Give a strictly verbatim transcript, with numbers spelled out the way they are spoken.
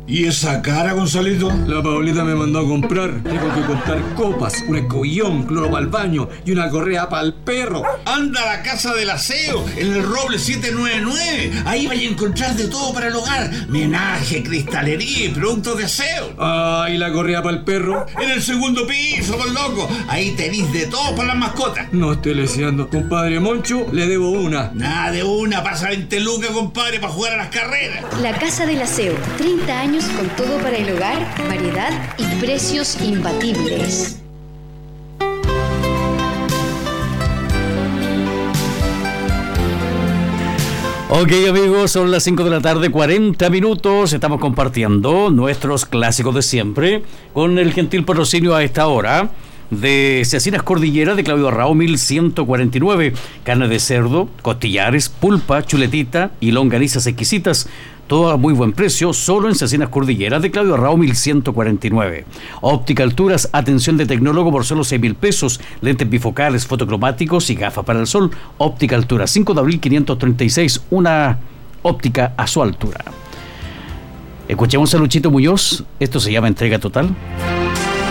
¿Y esa cara, Gonzalito? La Paulita me mandó a comprar. Tengo que comprar copas, un escobillón, cloro para el baño y una correa para el perro. Anda a la Casa del Aseo, en el Roble siete nueve nueve. Ahí vais a encontrar de todo para el hogar. Menaje, cristalería y productos de aseo. Ah, ¿y la correa para el perro? En el segundo piso, por loco. Ahí tenéis de todo para las mascotas. No estoy leseando. Compadre Moncho, le debo una. Nada de una, pasa veinte lucas, compadre, para jugar a las carreras. La Casa del Aseo, treinta años con todo para el hogar, variedad y precios imbatibles. Ok, amigos, son las cinco de la tarde, cuarenta minutos. Estamos compartiendo nuestros clásicos de siempre con el gentil patrocinio a esta hora de Cecinas Cordillera de Claudio Arrao mil ciento cuarenta y nueve. Carne de cerdo, costillares, pulpa, chuletita y longanizas exquisitas. Todo a muy buen precio, solo en Cecinas Cordillera de Claudio Arrao mil ciento cuarenta y nueve. Óptica Alturas, atención de tecnólogo por solo seis mil pesos. Lentes bifocales, fotocromáticos y gafas para el sol. Óptica Alturas, cinco de abril quinientos treinta y seis, una óptica a su altura. Escuchemos a Luchito Muñoz, esto se llama Entrega Total.